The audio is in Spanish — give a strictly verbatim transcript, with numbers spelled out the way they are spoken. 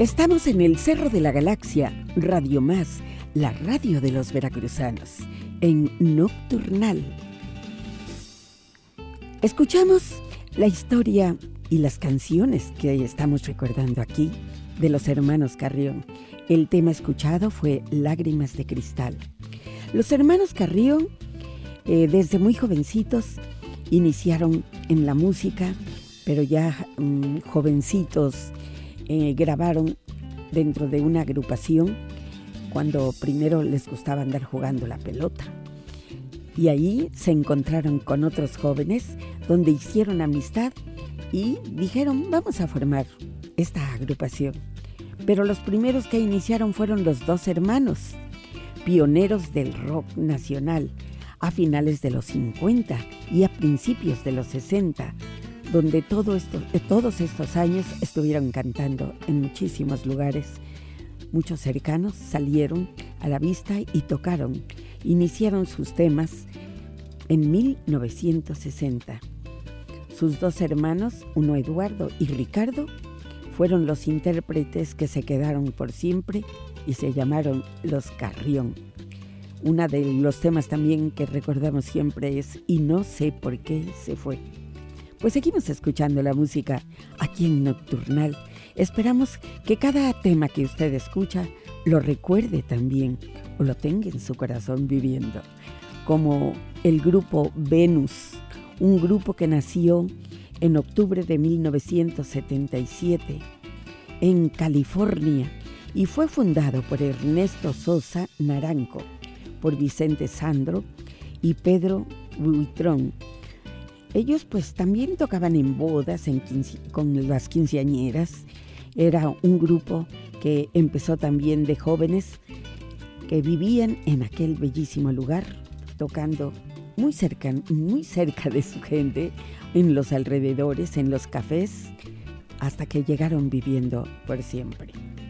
Estamos en el Cerro de la Galaxia, Radio Más, la radio de los veracruzanos, en Nocturnal. Escuchamos la historia y las canciones que estamos recordando aquí de los hermanos Carrión. El tema escuchado fue Lágrimas de Cristal. Los hermanos Carrión, eh, desde muy jovencitos, iniciaron en la música, pero ya um, jovencitos eh, grabaron dentro de una agrupación cuando primero les gustaba andar jugando la pelota. Y ahí se encontraron con otros jóvenes donde hicieron amistad y dijeron, vamos a formar esta agrupación. Pero los primeros que iniciaron fueron los dos hermanos, pioneros del rock nacional a finales de los cincuenta y a principios de los sesenta, donde todo esto, todos estos años estuvieron cantando en muchísimos lugares. Muchos cercanos salieron a la vista y tocaron, iniciaron sus temas en mil novecientos sesenta. Sus dos hermanos, uno Eduardo y Ricardo, fueron los intérpretes que se quedaron por siempre y se llamaron los Carrión. Uno de los temas también que recordamos siempre es Y no sé por qué se fue. Pues seguimos escuchando la música aquí en Nocturnal. Esperamos que cada tema que usted escucha lo recuerde también o lo tenga en su corazón viviendo. Como el grupo Venus, un grupo que nació en octubre de mil novecientos setenta y siete en California y fue fundado por Ernesto Sosa Naranjo, por Vicente Sandro y Pedro Buitrón. Ellos pues también tocaban en bodas en quince, con las quinceañeras. Era un grupo que empezó también de jóvenes que vivían en aquel bellísimo lugar, tocando muy cerca, muy cerca de su gente, en los alrededores, en los cafés, hasta que llegaron viviendo por siempre.